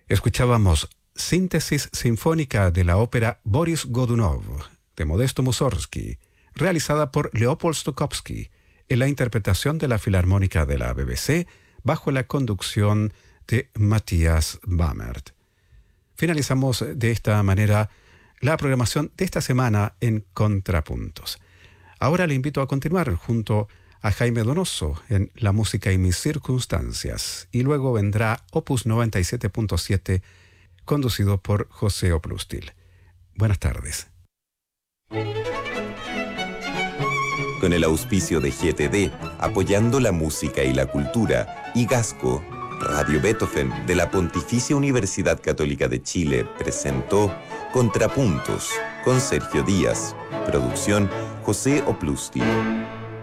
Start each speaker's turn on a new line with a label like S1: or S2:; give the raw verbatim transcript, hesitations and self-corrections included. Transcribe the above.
S1: Escuchábamos Síntesis Sinfónica de la ópera Boris Godunov, de Modesto Mussorgsky, realizada por Leopold Stokowski, en la interpretación de la Filarmónica de la B B C, bajo la conducción de Matthias Bamert. Finalizamos de esta manera la programación de esta semana en Contrapuntos. Ahora le invito a continuar junto a Jaime Donoso en La música y mis circunstancias, y luego vendrá Opus noventa y siete punto siete, conducido por José Oplustil. Buenas tardes.
S2: Con el auspicio de G T D, apoyando la música y la cultura, y Gasco, Radio Beethoven de la Pontificia Universidad Católica de Chile presentó Contrapuntos con Sergio Díaz. Producción José Oplustil.